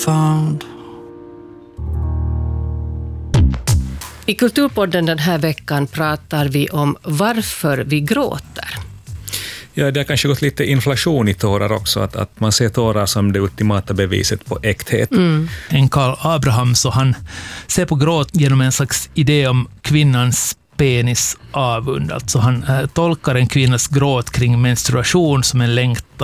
found. I Kulturpodden den här veckan pratar vi om varför vi gråter. Ja, det har kanske gått lite inflation i tårar också, att man ser tårar som det ultimata beviset på äkthet. En Karl Abraham, så han ser på gråt genom en slags idé om kvinnans penis avund. Alltså han tolkar en kvinnas gråt kring menstruation som en längtan